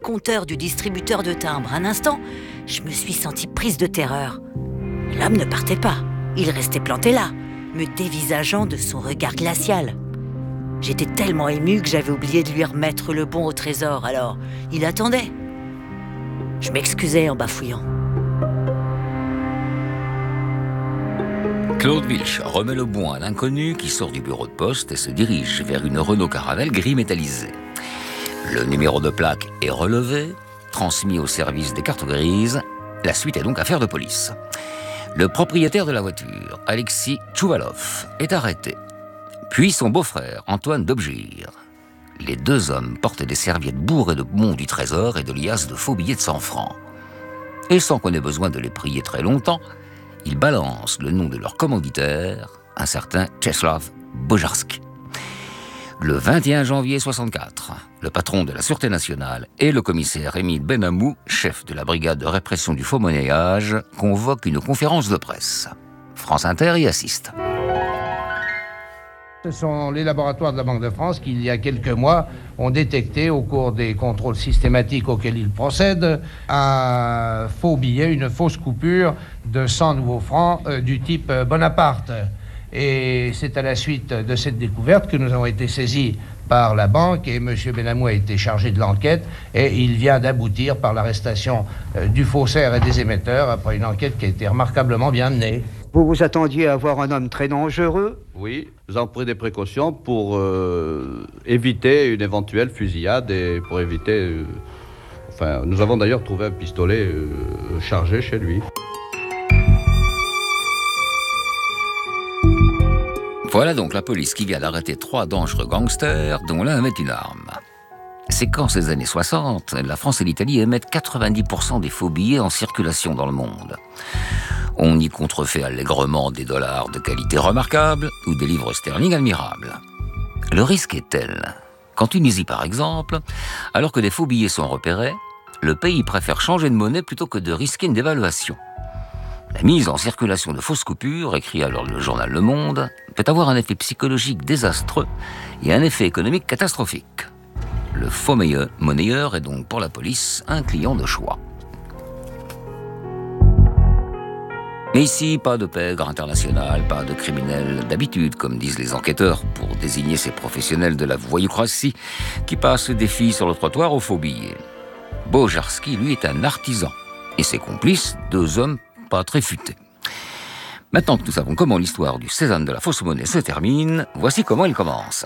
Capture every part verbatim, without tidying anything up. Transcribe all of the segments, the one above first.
compteur du distributeur de timbres. Un instant, je me suis sentie prise de terreur. L'homme ne partait pas. Il restait planté là, me dévisageant de son regard glacial. J'étais tellement émue que j'avais oublié de lui remettre le bon au trésor, alors il attendait. Je m'excusais en bafouillant. Claude Wilch remet le bon à l'inconnu qui sort du bureau de poste et se dirige vers une Renault Caravelle gris métallisé. Le numéro de plaque est relevé, transmis au service des cartes grises. La suite est donc affaire de police. Le propriétaire de la voiture, Alexis Tchouvalov, est arrêté. Puis son beau-frère, Antoine Dobgir. Les deux hommes portent des serviettes bourrées de bons du trésor et de liasses de faux billets de cent francs. Et sans qu'on ait besoin de les prier très longtemps, ils balancent le nom de leur commanditaire, un certain Czeslaw Bojarski. Le vingt et un janvier soixante-quatre, le patron de la Sûreté nationale et le commissaire Émile Benamou, chef de la brigade de répression du faux monnayage, convoquent une conférence de presse. France Inter y assiste. Ce sont les laboratoires de la Banque de France qui, il y a quelques mois, ont détecté, au cours des contrôles systématiques auxquels ils procèdent, un faux billet, une fausse coupure de cent nouveaux francs euh, du type Bonaparte. Et c'est à la suite de cette découverte que nous avons été saisis par la banque et M. Benamou a été chargé de l'enquête et il vient d'aboutir par l'arrestation euh, du faussaire et des émetteurs après une enquête qui a été remarquablement bien menée. Vous vous attendiez à voir un homme très dangereux? Oui, nous avons pris des précautions pour euh, éviter une éventuelle fusillade et pour éviter... Euh, enfin, nous avons d'ailleurs trouvé un pistolet euh, chargé chez lui. Voilà donc la police qui vient d'arrêter trois dangereux gangsters dont l'un avait une arme. C'est qu'en ces années soixante, la France et l'Italie émettent quatre-vingt-dix pour cent des faux billets en circulation dans le monde. On y contrefait allègrement des dollars de qualité remarquable ou des livres sterling admirables. Le risque est tel qu'en Tunisie par exemple, alors que des faux billets sont repérés, le pays préfère changer de monnaie plutôt que de risquer une dévaluation. La mise en circulation de fausses coupures, écrit alors le journal Le Monde, peut avoir un effet psychologique désastreux et un effet économique catastrophique. Le faux monnayeur est donc pour la police un client de choix. Mais ici, pas de pègre international, pas de criminel d'habitude, comme disent les enquêteurs, pour désigner ces professionnels de la voyoucratie qui passent des filles sur le trottoir aux faux billets. Bojarski, lui, est un artisan, et ses complices, deux hommes pas très futés. Maintenant que nous savons comment l'histoire du Cézanne de la fausse monnaie se termine, voici comment il commence.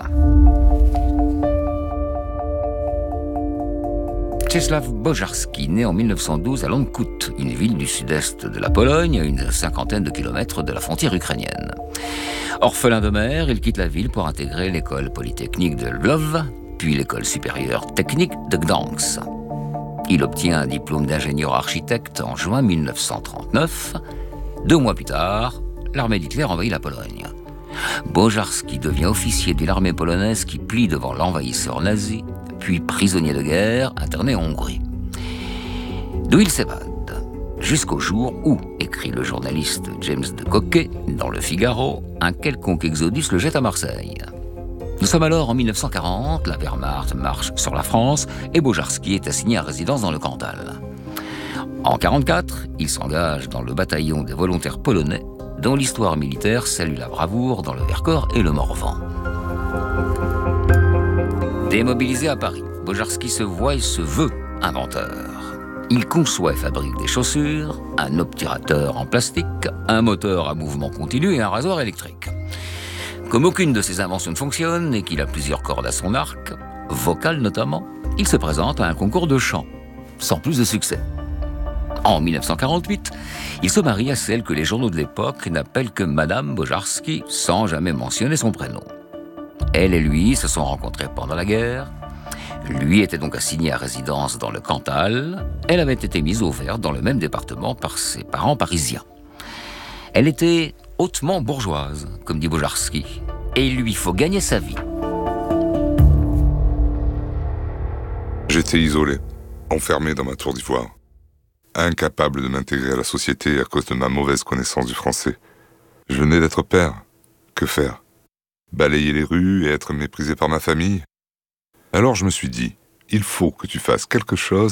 Czeslaw Bojarski, né en mille neuf cent douze à Landkut, une ville du sud-est de la Pologne, à une cinquantaine de kilomètres de la frontière ukrainienne. Orphelin de mère, il quitte la ville pour intégrer l'école polytechnique de Lwów, puis l'école supérieure technique de Gdansk. Il obtient un diplôme d'ingénieur architecte en juin mille neuf cent trente-neuf. Deux mois plus tard, l'armée d'Hitler envahit la Pologne. Bojarski devient officier de l'armée polonaise qui plie devant l'envahisseur nazi, puis prisonnier de guerre interné en Hongrie. D'où il s'évade, jusqu'au jour où, écrit le journaliste James de Coquet dans Le Figaro, un quelconque exodus le jette à Marseille. Nous sommes alors en mille neuf cent quarante, la Wehrmacht marche sur la France et Bojarski est assigné à résidence dans le Cantal. En quarante-quatre, il s'engage dans le bataillon des volontaires polonais, dont l'histoire militaire salue la bravoure dans le Vercors et le Morvan. Démobilisé à Paris, Bojarski se voit et se veut inventeur. Il conçoit et fabrique des chaussures, un obturateur en plastique, un moteur à mouvement continu et un rasoir électrique. Comme aucune de ses inventions ne fonctionne et qu'il a plusieurs cordes à son arc, vocales notamment, il se présente à un concours de chant, sans plus de succès. En mille neuf cent quarante-huit, il se marie à celle que les journaux de l'époque n'appellent que Madame Bojarski, sans jamais mentionner son prénom. Elle et lui se sont rencontrés pendant la guerre. Lui était donc assigné à résidence dans le Cantal. Elle avait été mise au vert dans le même département par ses parents parisiens. Elle était hautement bourgeoise, comme dit Bojarski, et il lui faut gagner sa vie. J'étais isolé, enfermé dans ma tour d'ivoire, incapable de m'intégrer à la société à cause de ma mauvaise connaissance du français. Je venais d'être père. Que faire? Balayer les rues et être méprisé par ma famille? Alors je me suis dit, il faut que tu fasses quelque chose